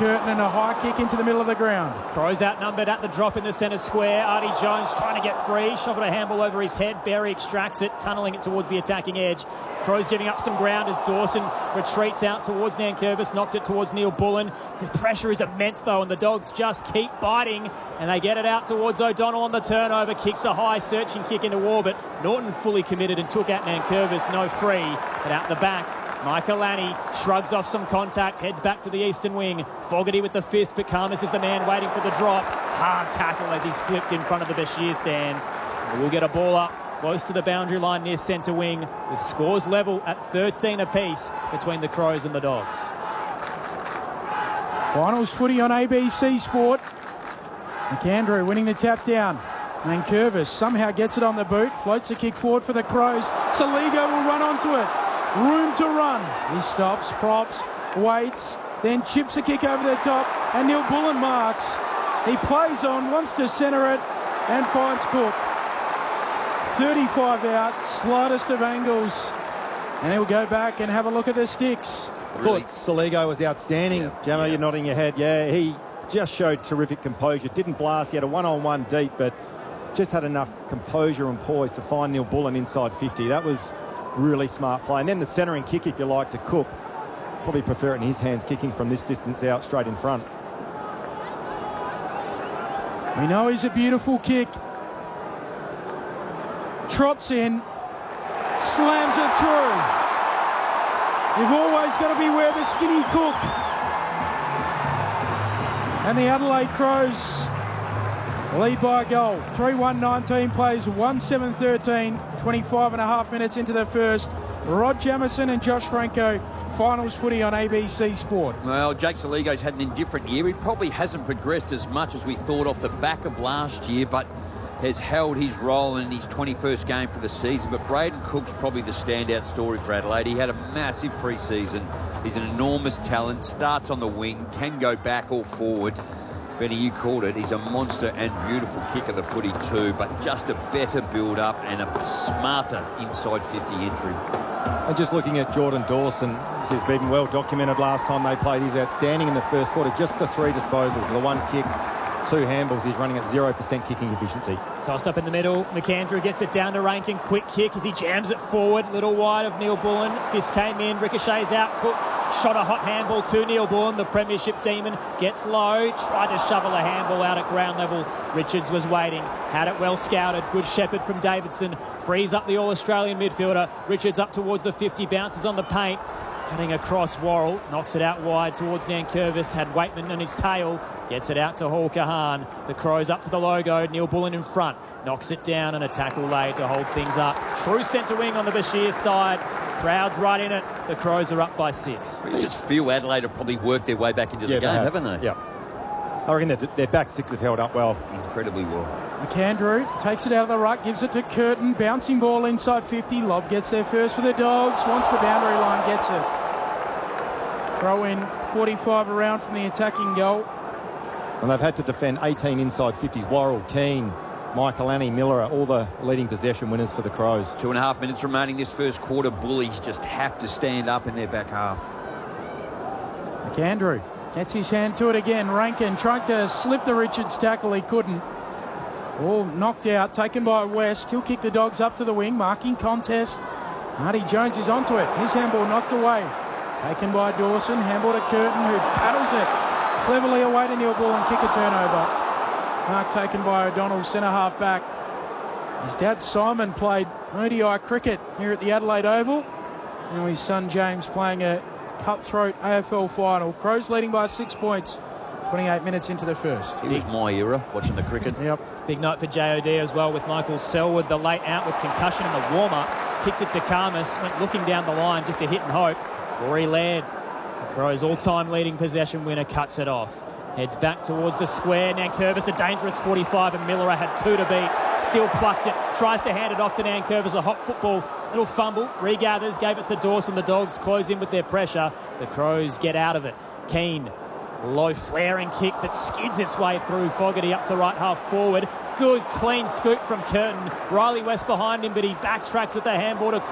Curtin and a high kick into the middle of the ground. Crows outnumbered at the drop in the centre square. Artie Jones trying to get free. Shove it a handball over his head. Berry extracts it, tunnelling it towards the attacking edge. Crows giving up some ground as Dawson retreats out towards Nankervis. Knocked it towards Neil Bullen. The pressure is immense, though, and the Dogs just keep biting. And they get it out towards O'Donnell on the turnover. Kicks a high searching kick into Warbett. Norton fully committed and took out Nankervis. No free, but out the back. Michaelani shrugs off some contact, heads back to the eastern wing. Fogarty with the fist, but Khamis is the man waiting for the drop. Hard tackle as he's flipped in front of the Bashir stand. We'll get a ball up close to the boundary line near centre wing, with scores level at 13 apiece between the Crows and the Dogs. Finals footy on ABC Sport. McAndrew winning the tap down. Nankervis somehow gets it on the boot, floats a kick forward for the Crows. Saligo will run onto it. Room to run. He stops, props, waits, then chips a kick over the top, and Neil Bullen marks. He plays on, wants to centre it, and finds Cook. 35 out, slightest of angles. And he'll go back and have a look at the sticks. I thought Saligo was outstanding. Jammo, you're nodding your head. Yeah, he just showed terrific composure. Didn't blast. He had a one-on-one deep, but just had enough composure and poise to find Neil Bullen inside 50. That was really smart play. And then the centering kick, if you like, to Cook. Probably prefer it in his hands, kicking from this distance out straight in front. We know he's a beautiful kick. Trots in, slams it through. You've always got to beware of the skinny Cook. And the Adelaide Crows lead by a goal. 3-1-19 plays 1-7-13. 25 and a half minutes into the first. Rod Jamieson and Josh Franco, finals footy on ABC Sport. Well, Jake Saligo's had an indifferent year. He probably hasn't progressed as much as we thought off the back of last year, but has held his role in his 21st game for the season. But Braden Cook's probably the standout story for Adelaide. He had a massive pre-season. He's an enormous talent, starts on the wing, can go back or forward. Benny, you called it. He's a monster and beautiful kick of the footy too, but just a better build-up and a smarter inside 50 entry. And just looking at Jordan Dawson, this has been well documented last time they played. He's outstanding in the first quarter. Just the 3 disposals, the 1 kick, 2 handballs. He's running at 0% kicking efficiency. Tossed up in the middle. McAndrew gets it down to Rankin. Quick kick as he jams it forward. Little wide of Neil Bullen. Fist came in. Ricochets out. Cook shot a hot handball to Neil Bullen. The premiership demon gets low. Tried to shovel a handball out at ground level. Richards was waiting. Had it well scouted. Good shepherd from Davidson. Frees up the All-Australian midfielder. Richards up towards the 50. Bounces on the paint. Cutting across Worrell. Knocks it out wide towards Nankervis. Had Waitman on his tail. Gets it out to Hall Kahan. The Crows up to the logo. Neil Bullen in front. Knocks it down and a tackle laid to hold things up. True centre wing on the Bashir side. Crowd's right in it. The Crows are up by 6. I just feel Adelaide have probably worked their way back into the game, haven't they? Yeah. I reckon their back 6 have held up well. Incredibly well. McAndrew takes it out of the ruck, gives it to Curtin. Bouncing ball inside 50. Lob gets there first for the Dogs. Wants the boundary line, gets it. Throw in 45 around from the attacking goal. And they've had to defend 18 inside 50s. Worrell, Keane, Michaelani, Miller are all the leading possession winners for the Crows. 2.5 minutes remaining this first quarter. Bullies just have to stand up in their back half. McAndrew gets his hand to it again. Rankin tried to slip the Richards tackle. He couldn't. All knocked out, taken by West. He'll kick the Dogs up to the wing. Marking contest. Artie Jones is onto it. His handball knocked away. Taken by Dawson. Handball to Curtin, who paddles it cleverly away to Neil Bullen. Kick a turnover. Mark taken by O'Donnell, centre half back. His dad Simon played ODI cricket here at the Adelaide Oval. Now his son James playing a cutthroat AFL final. Crows leading by 6 points. 28 minutes into the first. It was my era, watching the cricket. Yep. Big night for JOD as well, with Michael Selwood, the late out with concussion in the warm-up. Kicked it to Khamis, went looking down the line just to hit and hope. Rory Laird, the Crows' all-time leading possession winner, cuts it off. Heads back towards the square. Nankervis, a dangerous 45, and Miller had 2 to beat. Still plucked it. Tries to hand it off to Nankervis. A hot football. Little fumble. Regathers. Gave it to Dawson. The Dogs close in with their pressure. The Crows get out of it. Keane. Low flaring kick that skids its way through. Fogarty up to right half forward. Good clean scoop from Curtin. Riley West behind him, but he backtracks with the handball to Cook.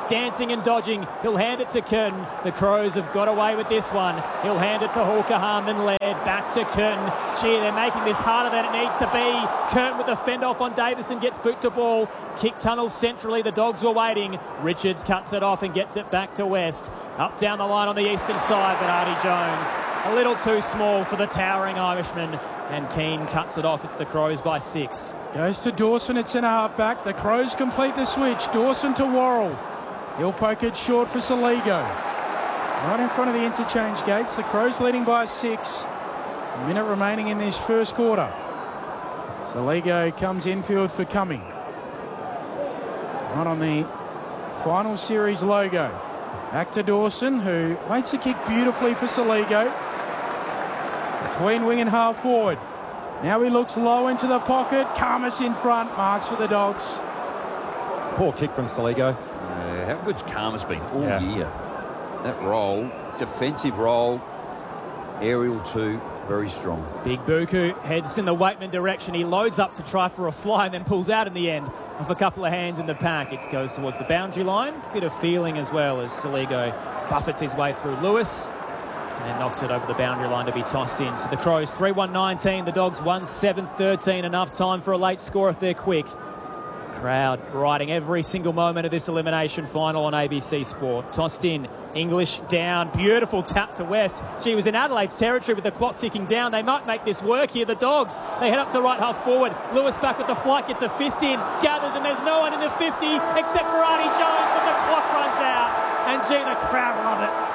dancing and dodging. He'll hand it to Curtin. The Crows have got away with this one. He'll hand it to Hawker Harmon Laird. Back to Curtin. Gee, they're making this harder than it needs to be. Curtin with the fend off on Davison gets boot to ball. Kick tunnels centrally. The Dogs were waiting. Richards cuts it off and gets it back to West. Up down the line on the eastern side, but Artie Jones a little too small for the towering Irishman. And Keane cuts it off. It's the Crows by 6. Goes to Dawson at centre half back. The Crows complete the switch. Dawson to Worrell. He'll poke it short for Saligo. Right in front of the interchange gates. The Crows leading by 6. A minute remaining in this first quarter. Saligo comes infield for Cumming. Right on the final series logo. Back to Dawson, who waits a kick beautifully for Saligo. Between wing and half forward. Now he looks low into the pocket. Karmas in front. Marks for the Dogs. Poor kick from Saligo. How good's Karmas been all year? That role, defensive role, aerial too, very strong. Big Buku heads in the Waitman direction. He loads up to try for a fly and then pulls out in the end with a couple of hands in the pack. It goes towards the boundary line. Bit of feeling as well as Saligo buffets his way through Lewis. And then knocks it over the boundary line to be tossed in. So the Crows 3-1-19. The Dogs 1-7-13. Enough time for a late score if they're quick. Crowd riding every single moment of this elimination final on ABC Sport. Tossed in. English down. Beautiful tap to West. She was in Adelaide's territory with the clock ticking down. They might make this work here. The Dogs, they head up to right half forward. Lewis back with the flight. Gets a fist in. Gathers and there's no one in the 50 except for Artie Jones when the clock runs out. And gee, the crowd love it.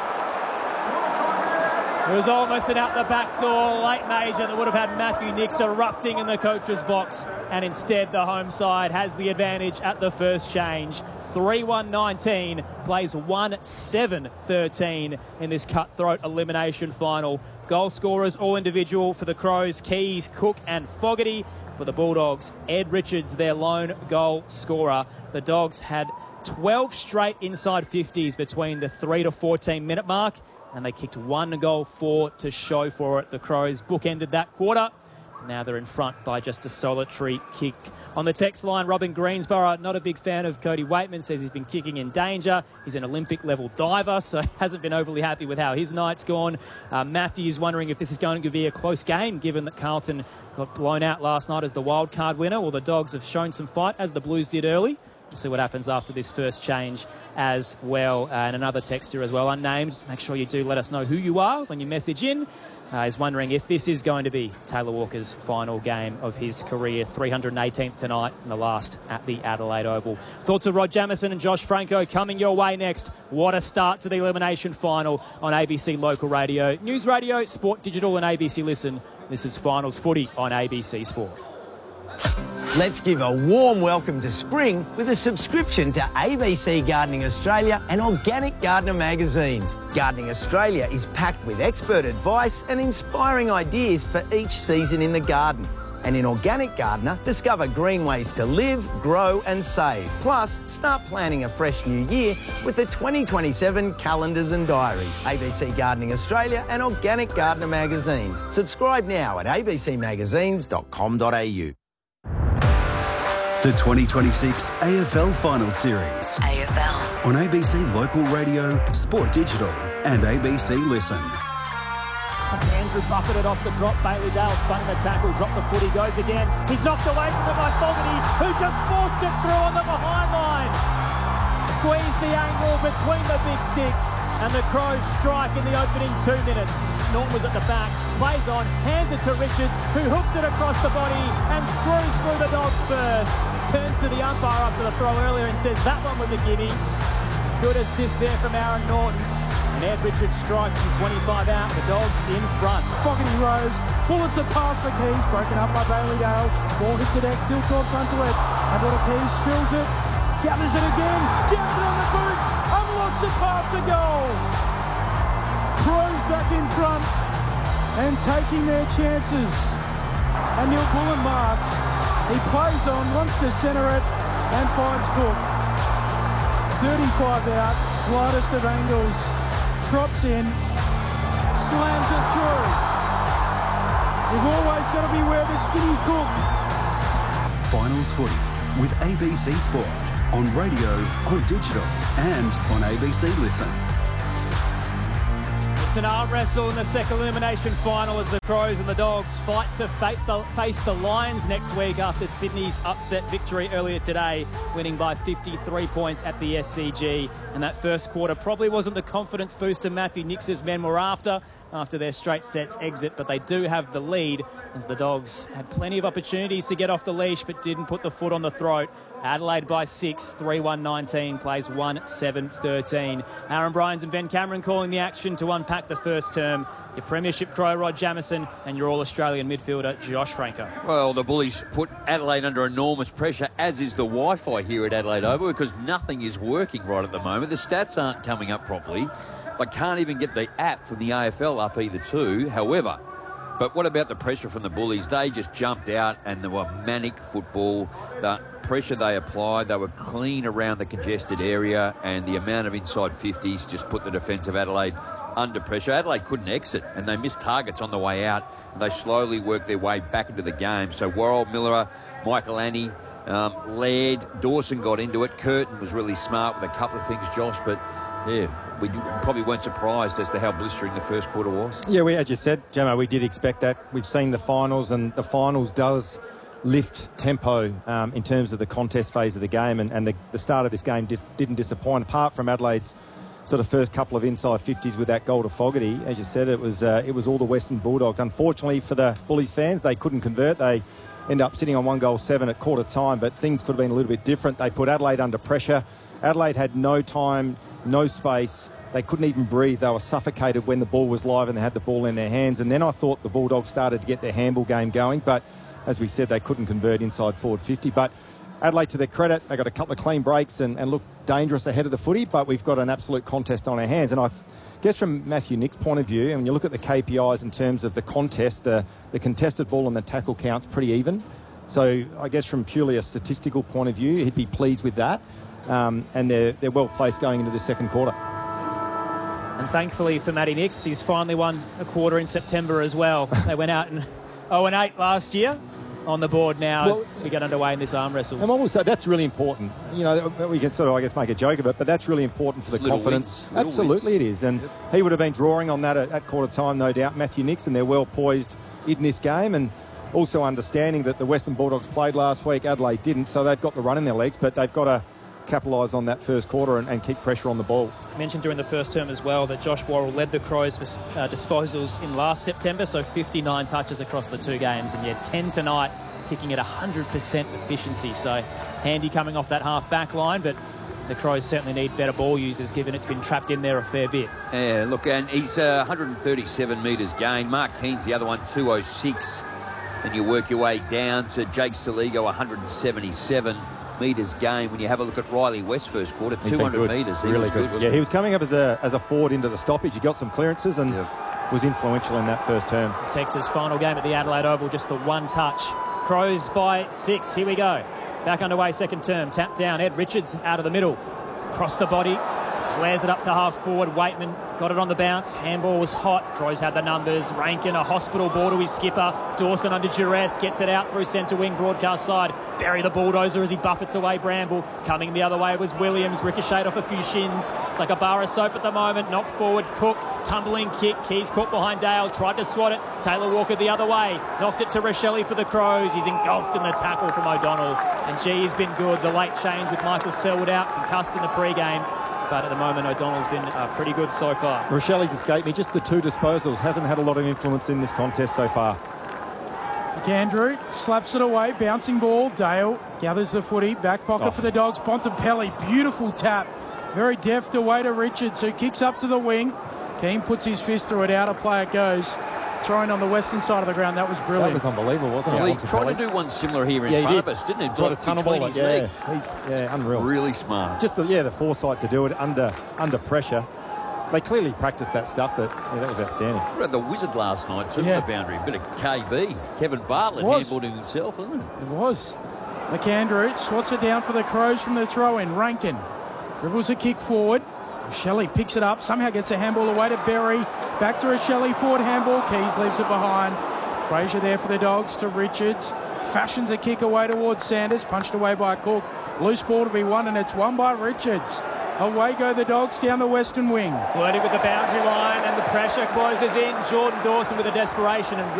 It was almost an out the back door late major that would have had Matthew Nicks erupting in the coach's box, and instead the home side has the advantage at the first change. 3-1-19 plays 1-7-13 in this cutthroat elimination final. Goal scorers all individual for the Crows: Keys, Cook and Fogarty. For the Bulldogs, Ed Richards, their lone goal scorer. The Dogs had 12 straight inside 50s between the 3 to 14 minute mark, and they kicked 1 goal for to show for it. The Crows bookended that quarter. Now they're in front by just a solitary kick. On the text line, Robin Greensborough, not a big fan of Cody Waitman, says he's been kicking in danger. He's an Olympic-level diver, so hasn't been overly happy with how his night's gone. Matthew's wondering if this is going to be a close game, given that Carlton got blown out last night as the wild card winner. Well, the Dogs have shown some fight, as the Blues did early. We'll see what happens after this first change as well. And another texter as well, unnamed. Make sure you do let us know who you are when you message in. Is wondering if this is going to be Taylor Walker's final game of his career. 318th tonight and the last at the Adelaide Oval. Thoughts of Rod Jamieson and Josh Franco coming your way next. What a start to the elimination final on ABC Local Radio, News Radio, Sport Digital and ABC Listen. This is Finals Footy on ABC Sport. Let's give a warm welcome to spring with a subscription to ABC Gardening Australia and Organic Gardener magazines. Gardening Australia is packed with expert advice and inspiring ideas for each season in the garden. And in Organic Gardener, discover green ways to live, grow and save. Plus, start planning a fresh new year with the 2027 calendars and diaries. ABC Gardening Australia and Organic Gardener magazines. Subscribe now at abcmagazines.com.au. The 2026 AFL Final Series. AFL. On ABC Local Radio, Sport Digital and ABC Listen. Andrew buffeted off the drop. Bailey Dale spun the tackle, dropped the foot, he goes again. He's knocked away from it by Fogarty, who just forced it through on the behind line. Squeezed the angle between the big sticks, and the Crows strike in the opening 2 minutes. Norton was at the back, plays on, hands it to Richards, who hooks it across the body and screws through the Dogs first. Turns to the umpire after the throw earlier and says that one was a gimme. Good assist there from Aaron Norton. And Ed Richards strikes from 25 out. The Dogs in front. Fogarty rose. Bullets are past the Keys. Broken up by Bailey Dale. Ball hits the deck. Dilcorp's onto it. And Water Keys spills it. Gathers it again. Jams it on the boot. Unlocks it past the goal. Crows back in front and taking their chances. And Neil Bullen marks. He plays on, wants to centre it and finds Cook. 35 out, slightest of angles. Trots in, slams it through. You've always got to beware of the skinny Cook. Finals Footy with ABC Sport. on radio, on digital and on ABC Listen. It's an arm wrestle in the second elimination final as the Crows and the Dogs fight to face the Lions next week after Sydney's upset victory earlier today, winning by 53 points at the SCG. And that first quarter probably wasn't the confidence booster Matthew Nix's men were after their straight sets exit, but they do have the lead as the Dogs had plenty of opportunities to get off the leash but didn't put the foot on the throat. Adelaide by 6, 3-1-19, plays 1-7-13. Aaron Bryans and Ben Cameron calling the action to unpack the first term. Your premiership Crow, Rod Jamieson, and your All-Australian midfielder, Josh Franco. Well, the Bullies put Adelaide under enormous pressure, as is the Wi-Fi here at Adelaide Oval, because nothing is working right at the moment. The stats aren't coming up properly. I can't even get the app from the AFL up either too. However, but what about the pressure from the Bullies? They just jumped out and they were manic football. The pressure they applied, they were clean around the congested area, and the amount of inside 50s just put the defence of Adelaide under pressure. Adelaide couldn't exit and they missed targets on the way out, and they slowly worked their way back into the game. So Worrell, Miller, Michael Annie, Laird, Dawson got into it. Curtin was really smart with a couple of things, Josh, but yeah, we probably weren't surprised as to how blistering the first quarter was. Yeah, as you said, Gemma, we did expect that. We've seen the finals, and the finals does lift tempo in terms of the contest phase of the game, and the start of this game didn't disappoint. Apart from Adelaide's sort of first couple of inside 50s with that goal to Fogarty, as you said, it was all the Western Bulldogs. Unfortunately for the Bullies fans, they couldn't convert. They end up sitting on 1-7 at quarter time, but things could have been a little bit different. They put Adelaide under pressure. Adelaide had no time, no space. They couldn't even breathe. They were suffocated when the ball was live and they had the ball in their hands. And then I thought the Bulldogs started to get their handball game going, but as we said, they couldn't convert inside forward 50. But Adelaide, to their credit, they got a couple of clean breaks and looked dangerous ahead of the footy, but we've got an absolute contest on our hands. And I guess from Matthew Nick's point of view, and when you look at the KPIs in terms of the contest, the contested ball and the tackle count's pretty even. So I guess from purely a statistical point of view, he'd be pleased with that. And they're well placed going into the second quarter. And thankfully for Matty Nix, he's finally won a quarter in September as well. They went out in 0-8 last year. On the board now as we get underway in this arm wrestle. And what we'll say, that's really important. You know, we can sort of, I guess, make a joke of it, but that's really important for the confidence. Absolutely it is. And he would have been drawing on that at quarter time, no doubt. Matthew Nix, and they're well poised in this game, and also understanding that the Western Bulldogs played last week, Adelaide didn't, so they've got the run in their legs, but they've got to capitalise on that first quarter and keep pressure on the ball. I mentioned during the first term as well that Josh Worrell led the Crows for disposals in last September, so 59 touches across the two games, and 10 tonight, kicking at 100% efficiency. So handy coming off that half back line, but the Crows certainly need better ball users given it's been trapped in there a fair bit. Yeah, look, and he's 137 metres gained. Mark Keen's the other one, 206. And you work your way down to Jake Saligo, 177 metres gained. When you have a look at Riley West first quarter, 200 metres. He was good. Yeah, he was coming up as a forward into the stoppage. He got some clearances and was influential in that first term. Texas final game at the Adelaide Oval, just the one touch. Crows by 6. Here we go. Back underway, second term. Tap down. Ed Richards out of the middle. Cross the body. Flares it up to half forward. Waitman got it on the bounce. Handball was hot. Crows had the numbers. Rankin, a hospital ball to his skipper. Dawson under duress. Gets it out through centre wing, broadcast side. Bury the bulldozer as he buffets away Bramble. Coming the other way was Williams. Ricocheted off a few shins. It's like a bar of soap at the moment. Knocked forward. Cook. Tumbling kick. Keys caught behind Dale. Tried to swat it. Taylor Walker the other way. Knocked it to Rochelle for the Crows. He's engulfed in the tackle from O'Donnell. And gee, he's been good. The late change with Michael Selwood out. Concussed in the pre-game. But at the moment, O'Donnell's been pretty good so far. Rochelle's escaped me. Just the two disposals. Hasn't had a lot of influence in this contest so far. McAndrew slaps it away. Bouncing ball. Dale gathers the footy. Back pocket for the Dogs. Bontempelli. Beautiful tap. Very deft away to Richards, who kicks up to the wing. Keane puts his fist through it. Out of play it goes. Throwing on the western side of the ground. That was brilliant. That was unbelievable, wasn't it? Well, he tried to do one similar here in front of us, didn't he? Got a tunnel ball his legs. He's unreal. Really smart. Just the foresight to do it under pressure. They clearly practiced that stuff, but that was outstanding. We had the Wizard last night too at the boundary. A bit of KB. Kevin Bartlett handballed him himself, wasn't it? It was. McAndrew swats it down for the Crows from the throw-in. Rankin dribbles a kick forward. Shelley picks it up, somehow gets a handball away to Berry. Back to Shelley, forward handball. Keys leaves it behind. Fraser there for the Dogs to Richards. fashions a kick away towards Sanders, punched away by Cook. Loose ball to be won, and it's won by Richards. Away go the Dogs down the western wing. Flirting with the boundary line, and the pressure closes in. Jordan Dawson with a desperation, and